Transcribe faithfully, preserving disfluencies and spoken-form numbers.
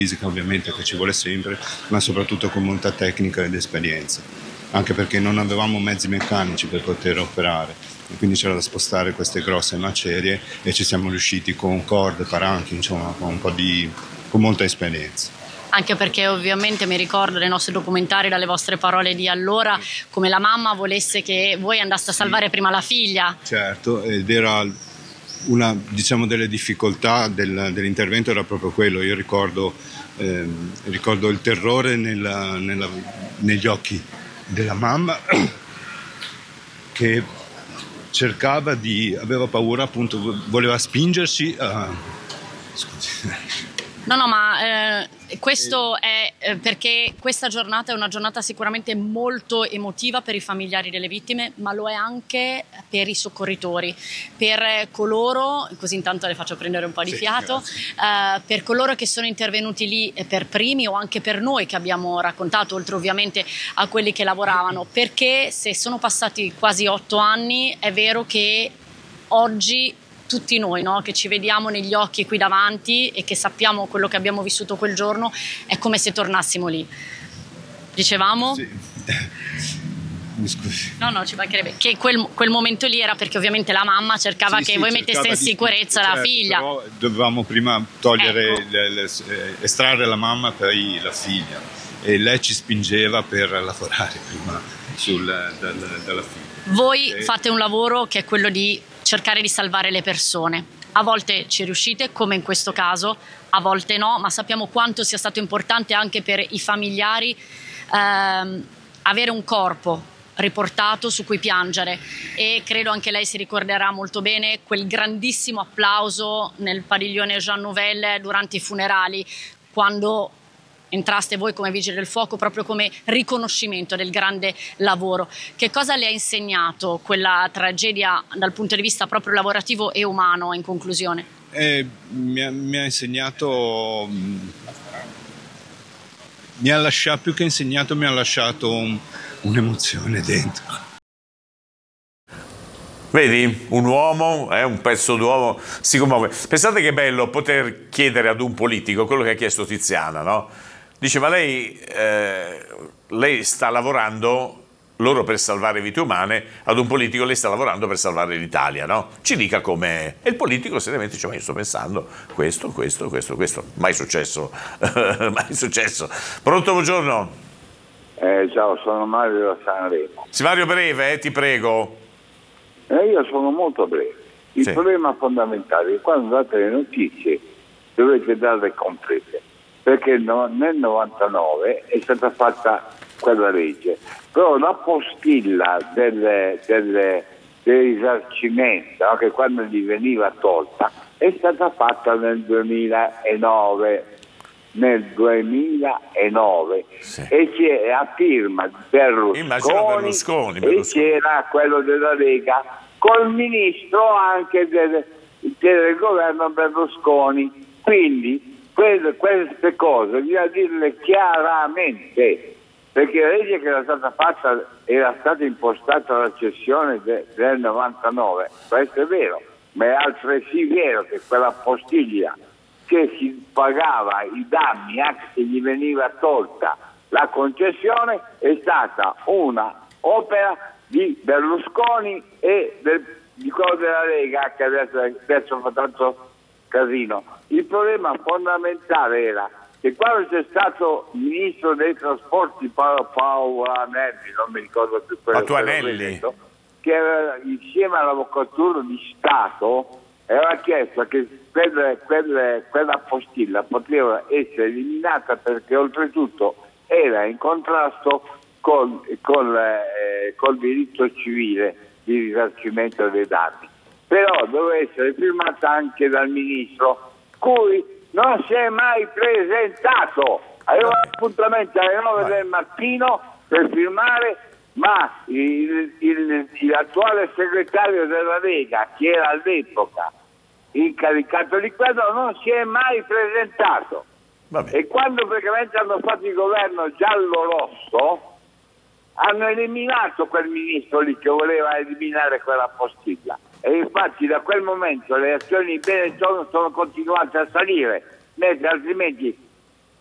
fisica ovviamente che ci vuole sempre, ma soprattutto con molta tecnica ed esperienza, anche perché non avevamo mezzi meccanici per poter operare, e quindi c'era da spostare queste grosse macerie e ci siamo riusciti con corde, paranchi, insomma con un po' di con molta esperienza. Anche perché ovviamente mi ricordo nei nostri documentari, dalle vostre parole di allora, come la mamma volesse che voi andaste a salvare prima la figlia. Certo, ed era una, diciamo, delle difficoltà del, dell'intervento era proprio quello. Io ricordo, ehm, ricordo il terrore nella, nella, negli occhi della mamma che cercava di, aveva paura appunto, voleva spingerci a... Scusi. No, no, ma eh, questo è eh, perché questa giornata è una giornata sicuramente molto emotiva per i familiari delle vittime, ma lo è anche per i soccorritori, per coloro, così intanto le faccio prendere un po' di Sì, fiato, eh, per coloro che sono intervenuti lì per primi o anche per noi che abbiamo raccontato, oltre ovviamente a quelli che lavoravano, perché se sono passati quasi otto anni è vero che oggi tutti noi, no, che ci vediamo negli occhi qui davanti e che sappiamo quello che abbiamo vissuto quel giorno, è come se tornassimo lì. Dicevamo? Sì. Mi scusi. No, no, ci mancherebbe. Che quel, quel momento lì era perché ovviamente la mamma cercava Sì, che sì, voi cercava metteste in di- sicurezza certo, la figlia. Però dovevamo prima togliere, Ecco. le- le- eh, estrarre la mamma, poi la figlia. E lei ci spingeva per lavorare prima sul, dal, dalla figlia. Voi E- fate un lavoro che è quello di cercare di salvare le persone. A volte ci riuscite, come in questo caso, a volte no, ma sappiamo quanto sia stato importante anche per i familiari ehm, avere un corpo riportato su cui piangere, e credo anche lei si ricorderà molto bene quel grandissimo applauso nel padiglione Jean Nouvel durante i funerali, quando entraste voi come Vigili del Fuoco, proprio come riconoscimento del grande lavoro. Che cosa le ha insegnato quella tragedia dal punto di vista proprio lavorativo e umano, in conclusione? E mi, ha, mi ha insegnato, mi ha lasciato, più che insegnato, mi ha lasciato un, un'emozione dentro. Vedi, un uomo, eh, un pezzo d'uomo si commuove. Pensate che bello poter chiedere ad un politico quello che ha chiesto Tiziana, no? Dice, ma lei, eh, lei sta lavorando, loro per salvare vite umane, ad un politico lei sta lavorando per salvare l'Italia, no? Ci dica com'è. E il politico seriamente dice, ma io sto pensando questo, questo, questo, questo. Mai successo, mai successo. Pronto, buongiorno. Eh, ciao, sono Mario da Sanremo. Sì, Mario, breve, eh, ti prego. Eh, io sono molto breve. Il Sì. problema fondamentale è che quando date le notizie dovete darle complete, perché no, nel novantanove è stata fatta quella legge, però la postilla del, del, del risarcimento, no, che quando gli veniva tolta, è stata fatta nel duemilanove. Nel duemilanove Sì. e c'era a firma di Berlusconi, Immagino Berlusconi, Berlusconi. e c'era quello della Lega col ministro anche del, del governo Berlusconi. Quindi quelle, queste cose bisogna dirle chiaramente, perché la legge che era stata fatta era stata impostata alla cessione de, del novantanove, questo è vero, ma è altresì vero che quella postiglia che si pagava i danni anche se gli veniva tolta la concessione è stata una opera di Berlusconi e del, di quello della Lega, che adesso, adesso fa tanto casino. Il problema fondamentale era che quando c'è stato il ministro dei trasporti Paolo, Paolo Anelli, non mi ricordo più quello, Patuanelli, quello che era, insieme all'Avvocatura di Stato aveva chiesto che quelle, quelle, quella postilla poteva essere eliminata perché oltretutto era in contrasto con, con, eh, col diritto civile di risarcimento dei danni. Però doveva essere firmata anche dal ministro, cui non si è mai presentato. Aveva appuntamento alle nove del mattino per firmare, ma il, il, l'attuale segretario della Lega, che era all'epoca incaricato di quello, non si è mai presentato. Vabbè. E quando praticamente hanno fatto il governo giallo-rosso hanno eliminato quel ministro lì che voleva eliminare quella postilla, e infatti da quel momento le azioni di Benetton sono continuate a salire, mentre altrimenti